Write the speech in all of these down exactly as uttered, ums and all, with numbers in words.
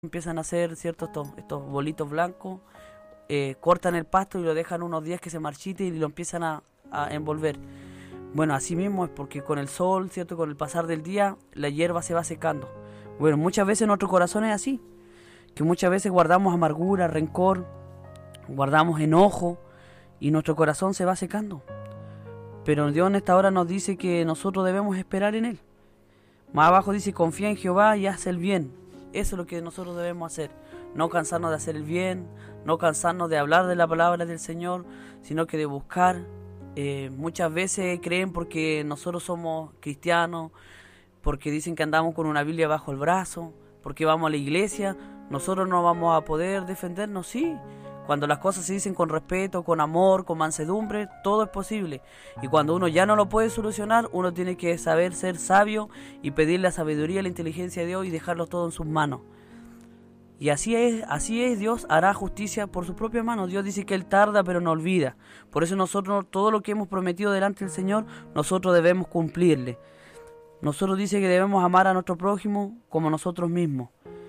empiezan a hacer ciertos estos, estos bolitos blancos, eh, cortan el pasto y lo dejan unos días que se marchite y lo empiezan a, a envolver. Bueno, así mismo es porque con el sol, cierto, con el pasar del día, la hierba se va secando. Bueno, muchas veces nuestro corazón es así, que muchas veces guardamos amargura, rencor, guardamos enojo y nuestro corazón se va secando. Pero Dios en esta hora nos dice que nosotros debemos esperar en Él. Más abajo dice, confía en Jehová y haz el bien. Eso es lo que nosotros debemos hacer. No cansarnos de hacer el bien, no cansarnos de hablar de la palabra del Señor, sino que de buscar. Eh, muchas veces creen porque nosotros somos cristianos, porque dicen que andamos con una Biblia bajo el brazo, porque vamos a la iglesia, nosotros no vamos a poder defendernos, sí. Cuando las cosas se dicen con respeto, con amor, con mansedumbre, todo es posible. Y cuando uno ya no lo puede solucionar, uno tiene que saber ser sabio y pedir la sabiduría y la inteligencia de Dios y dejarlo todo en sus manos. Y así es, así es, Dios hará justicia por sus propias manos. Dios dice que Él tarda pero no olvida. Por eso nosotros, todo lo que hemos prometido delante del Señor, nosotros debemos cumplirle. Nosotros dice que debemos amar a nuestro prójimo como nosotros mismos.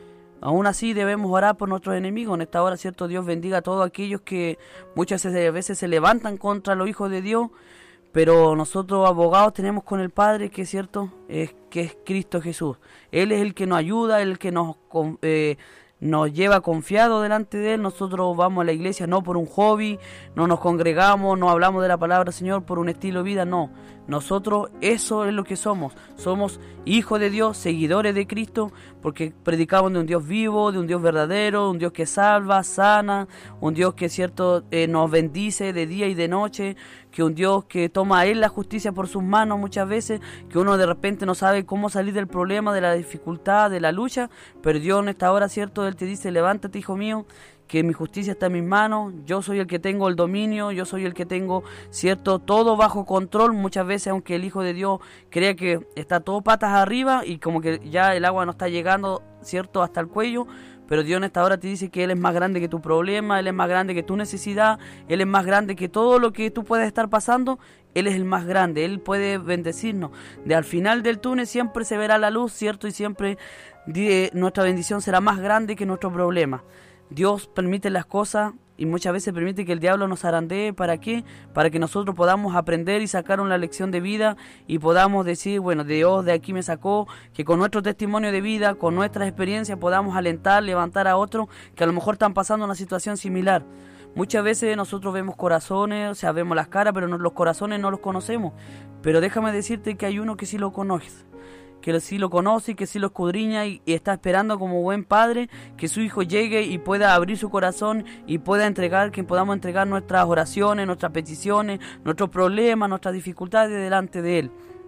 Aún así debemos orar por nuestros enemigos. En esta hora, cierto, Dios bendiga a todos aquellos que muchas veces se levantan contra los hijos de Dios, pero nosotros abogados tenemos con el Padre, que es cierto, es, que es Cristo Jesús. Él es el que nos ayuda, el que nos, eh, nos lleva confiado delante de Él. Nosotros vamos a la iglesia no por un hobby, no nos congregamos, no hablamos de la palabra del Señor por un estilo de vida, no. Nosotros eso es lo que somos, somos hijos de Dios, seguidores de Cristo, porque predicamos de un Dios vivo, de un Dios verdadero, un Dios que salva, sana, un Dios que cierto eh, nos bendice de día y de noche, que un Dios que toma a Él la justicia por sus manos muchas veces, que uno de repente no sabe cómo salir del problema, de la dificultad, de la lucha, pero Dios en esta hora, cierto, Él te dice, levántate, hijo mío, que mi justicia está en mis manos, yo soy el que tengo el dominio, yo soy el que tengo, cierto, todo bajo control. Muchas veces, aunque el Hijo de Dios crea que está todo patas arriba y como que ya el agua no está llegando, cierto, hasta el cuello, pero Dios en esta hora te dice que Él es más grande que tu problema, Él es más grande que tu necesidad, Él es más grande que todo lo que tú puedes estar pasando. Él es el más grande, Él puede bendecirnos. De al final del túnel siempre se verá la luz, cierto, y siempre eh, nuestra bendición será más grande que nuestro problema. Dios permite las cosas y muchas veces permite que el diablo nos zarandee. ¿Para qué? Para que nosotros podamos aprender y sacar una lección de vida y podamos decir, bueno, Dios de aquí me sacó, que con nuestro testimonio de vida, con nuestras experiencias podamos alentar, levantar a otros que a lo mejor están pasando una situación similar. Muchas veces nosotros vemos corazones, o sea, vemos las caras, pero no, los corazones no los conocemos. Pero déjame decirte que hay uno que sí lo conoce, que sí lo conoce, que sí lo escudriña y, y está esperando como buen padre que su hijo llegue y pueda abrir su corazón y pueda entregar, que podamos entregar nuestras oraciones, nuestras peticiones, nuestros problemas, nuestras dificultades delante de Él.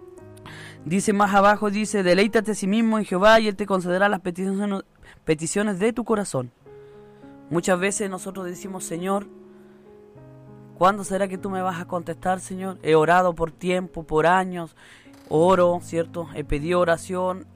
Dice más abajo, dice, deleítate a sí mismo en Jehová y Él te concederá las peticiones, peticiones de tu corazón. Muchas veces nosotros decimos, Señor, ¿cuándo será que tú me vas a contestar, Señor? He orado por tiempo, por años, oro, ¿cierto? He pedido oración,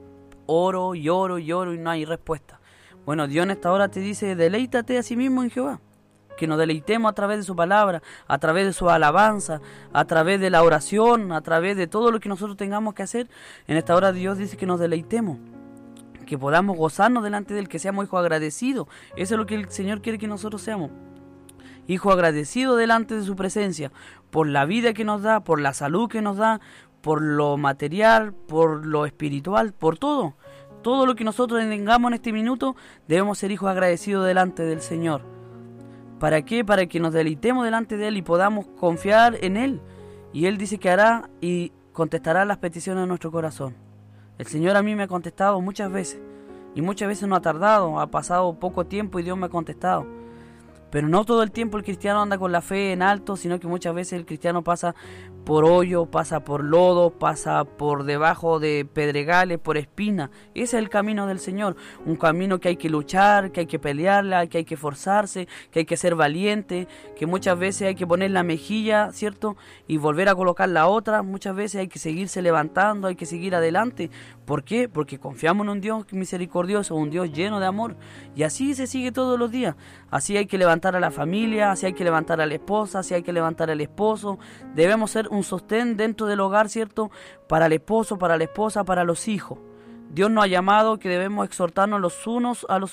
oro y oro y oro y no hay respuesta. Bueno, Dios en esta hora te dice, deleítate a sí mismo en Jehová. Que nos deleitemos a través de su palabra, a través de su alabanza, a través de la oración, a través de todo lo que nosotros tengamos que hacer. En esta hora Dios dice que nos deleitemos, que podamos gozarnos delante de Él, que seamos hijos agradecidos. Eso es lo que el Señor quiere que nosotros seamos. Hijos agradecidos delante de su presencia, por la vida que nos da, por la salud que nos da, por lo material, por lo espiritual, por todo. Todo lo que nosotros tengamos en este minuto, debemos ser hijos agradecidos delante del Señor. ¿Para qué? Para que nos deleitemos delante de Él y podamos confiar en Él. Y Él dice que hará y contestará las peticiones de nuestro corazón. El Señor a mí me ha contestado muchas veces. Y muchas veces no ha tardado, ha pasado poco tiempo y Dios me ha contestado. Pero no todo el tiempo el cristiano anda con la fe en alto, sino que muchas veces el cristiano pasa por hoyo, pasa por lodo, pasa por debajo de pedregales, por espinas. Ese es el camino del Señor, un camino que hay que luchar, que hay que pelearla, que hay que forzarse, que hay que ser valiente, que muchas veces hay que poner la mejilla, ¿cierto? Y volver a colocar la otra. Muchas veces hay que seguirse levantando, hay que seguir adelante. ¿Por qué? Porque confiamos en un Dios misericordioso, un Dios lleno de amor. Y así se sigue todos los días. Así hay que levantar a la familia, así hay que levantar a la esposa, así hay que levantar al esposo. Debemos ser un sostén dentro del hogar, ¿cierto? Para el esposo, para la esposa, para los hijos. Dios nos ha llamado que debemos exhortarnos los unos a los